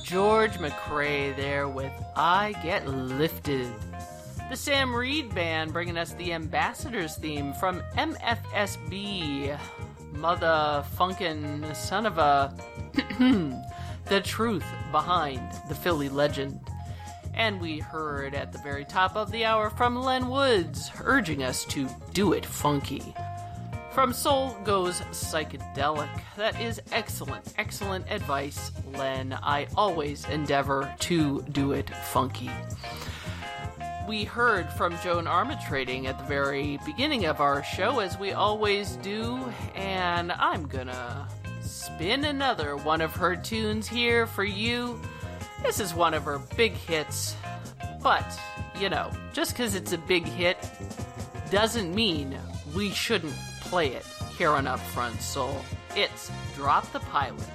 George McRae there with I Get Lifted. The Sam Reed Band bringing us the Ambassadors theme from MFSB. Motherfunkin' son of a... the truth behind the Philly legend. And we heard at the very top of the hour from Len Woods, urging us to do it funky. From Soul Goes Psychedelic. That is excellent, excellent advice, Len. I always endeavor to do it funky. We heard from Joan Armatrading at the very beginning of our show, as we always do, and I'm gonna spin another one of her tunes here for you. This is one of her big hits, but, you know, just because it's a big hit doesn't mean we shouldn't play it here on Upfront Soul. It's Drop the Pilot.